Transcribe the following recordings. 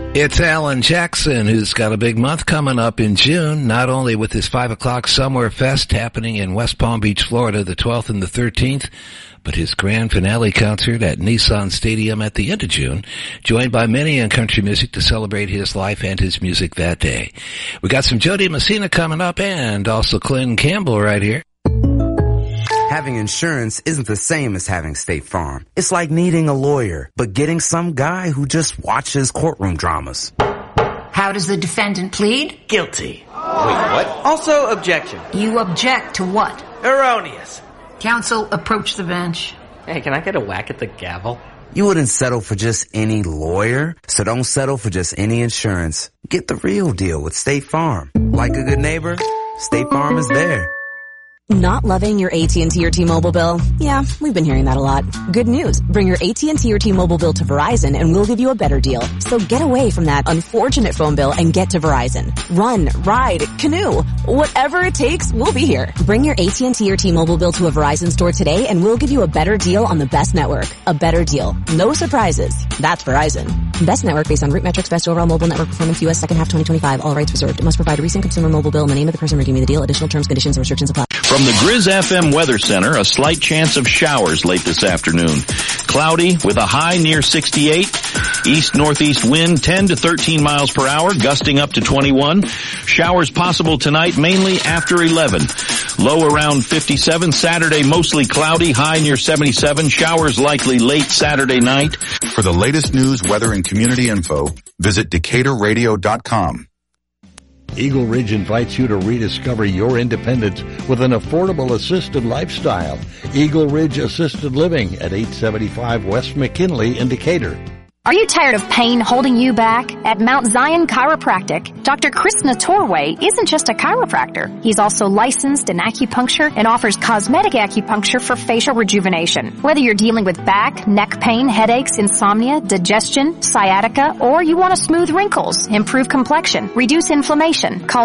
It's Alan Jackson, who's got a big month coming up in June, not only with his 5 o'clock Somewhere Fest happening in West Palm Beach, Florida, the 12th and the 13th, but his grand finale concert at Nissan Stadium at the end of June, joined by many in country music to celebrate his life and his music that day. We got some Jody Messina coming up and also Clinton Campbell right here. Having insurance isn't the same as having State Farm. It's like needing a lawyer, but getting some guy who just watches courtroom dramas. How does the defendant plead? Guilty. Wait, what? Also, objection. You object to what? Erroneous. Counsel, approach the bench. Hey, can I get a whack at the gavel? You wouldn't settle for just any lawyer, so don't settle for just any insurance. Get the real deal with State Farm. Like a good neighbor, State Farm is there. Not loving your AT&T or T-Mobile bill? Yeah, we've been hearing that a lot. Good news. Bring your AT&T or T-Mobile bill to Verizon and we'll give you a better deal. So get away from that unfortunate phone bill and get to Verizon. Run, ride, canoe. Whatever it takes, we'll be here. Bring your AT&T or T-Mobile bill to a Verizon store today and we'll give you a better deal on the best network. A better deal. No surprises. That's Verizon. Best network based on root metrics, best overall mobile network performance, U.S. second half 2025. All rights reserved. It must provide a recent consumer mobile bill and the name of the person redeeming the deal. Additional terms, conditions, and restrictions apply. From the Grizz FM Weather Center, a slight chance of showers late this afternoon. Cloudy with a high near 68. East-northeast wind 10 to 13 miles per hour, gusting up to 21. Showers possible tonight, mainly after 11. Low around 57. Saturday mostly cloudy, high near 77. Showers likely late Saturday night. For the latest news, weather, and community info, visit DecaturRadio.com. Eagle Ridge invites you to rediscover your independence with an affordable assisted lifestyle. Eagle Ridge Assisted Living at 875 West McKinley in Decatur. Are you tired of pain holding you back? At Mount Zion Chiropractic, Dr. Krishna Torway isn't just a chiropractor. He's also licensed in acupuncture and offers cosmetic acupuncture for facial rejuvenation. Whether you're dealing with back, neck pain, headaches, insomnia, digestion, sciatica, or you want to smooth wrinkles, improve complexion, reduce inflammation, call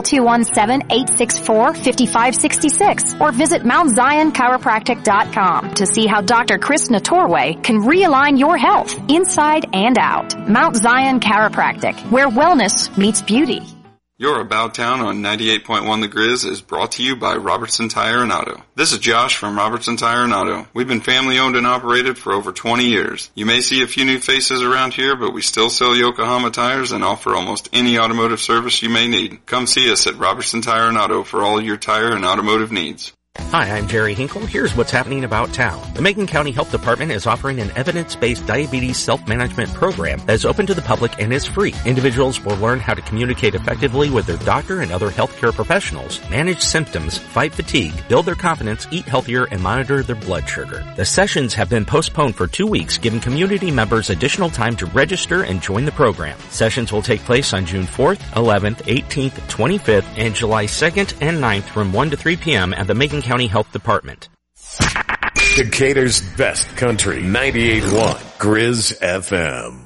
217-864-5566 or visit MountZionChiropractic.com to see how Dr. Krishna Torway can realign your health inside and out. Mount Zion Chiropractic, where wellness meets beauty. Your About Town on 98.1 The Grizz is brought to you by Robertson Tire and Auto. This is Josh from Robertson Tire and Auto. We've been family owned and operated for over 20 years. You may see a few new faces around here, but we still sell Yokohama tires and offer almost any automotive service you may need. Come see us at Robertson Tire and Auto for all your tire and automotive needs. Hi, I'm Jerry Hinkle. Here's what's happening about town. The Macon County Health Department is offering an evidence-based diabetes self-management program that is open to the public and is free. Individuals will learn how to communicate effectively with their doctor and other healthcare professionals, manage symptoms, fight fatigue, build their confidence, eat healthier, and monitor their blood sugar. The sessions have been postponed for 2 weeks, giving community members additional time to register and join the program. Sessions will take place on June 4th, 11th, 18th, 25th, and July 2nd and 9th from 1 to 3 p.m. at the Macon County Health Department. Decatur's best country, 98.1 Grizz FM.